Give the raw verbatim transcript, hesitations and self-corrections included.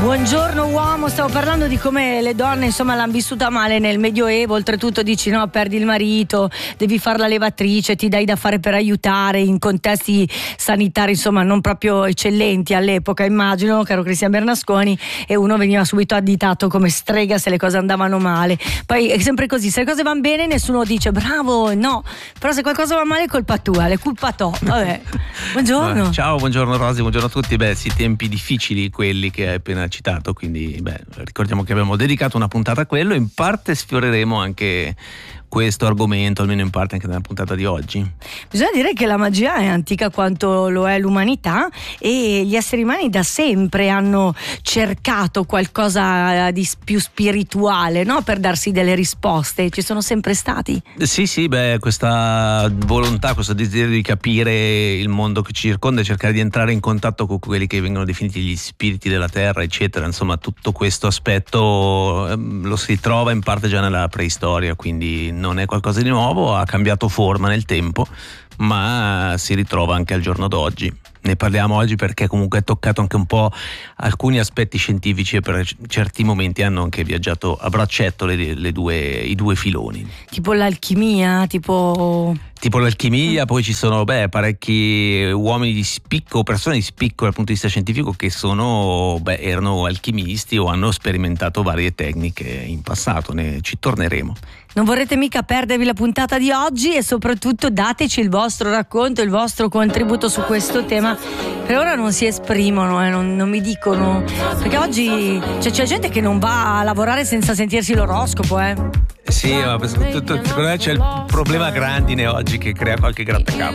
Buongiorno uomo, stavo parlando di come le donne insomma l'hanno vissuta male nel Medioevo, oltretutto dici no, perdi il marito, devi fare la levatrice, ti dai da fare per aiutare in contesti sanitari insomma non proprio eccellenti all'epoca, immagino, caro Cristian Bernasconi, e uno veniva subito additato come strega se le cose andavano male. Poi è sempre così, se le cose vanno bene nessuno dice bravo, no, però se qualcosa va male è colpa tua, è colpa tua, vabbè. Buongiorno. Ciao, buongiorno Rosy, buongiorno a tutti. Beh sì, tempi difficili quelli che hai appena citato, quindi beh, ricordiamo che abbiamo dedicato una puntata a quello, in parte sfioreremo anche questo argomento, almeno in parte anche nella puntata di oggi. Bisogna dire che la magia è antica quanto lo è l'umanità, e gli esseri umani da sempre hanno cercato qualcosa di più spirituale, no? Per darsi delle risposte, ci sono sempre stati. Sì sì, beh, questa volontà, questo desiderio di capire il mondo che ci circonda e cercare di entrare in contatto con quelli che vengono definiti gli spiriti della terra, eccetera, insomma tutto questo aspetto eh, lo si trova in parte già nella preistoria, quindi non è qualcosa di nuovo, ha cambiato forma nel tempo, ma si ritrova anche al giorno d'oggi. Ne parliamo oggi perché comunque è toccato anche un po' alcuni aspetti scientifici e per certi momenti hanno anche viaggiato a braccetto le, le due, i due filoni. Tipo l'alchimia, tipo... Tipo l'alchimia, poi ci sono beh, parecchi uomini di spicco, persone di spicco dal punto di vista scientifico che sono, beh, erano alchimisti o hanno sperimentato varie tecniche in passato, ne ci torneremo. Non vorrete mica perdervi la puntata di oggi e soprattutto dateci il vostro racconto, il vostro contributo su questo tema. Per ora non si esprimono, eh, non, non mi dicono, perché oggi cioè, c'è gente che non va a lavorare senza sentirsi l'oroscopo, eh. Sì, ma secondo me c'è il problema grandine oggi che crea qualche grattacapo.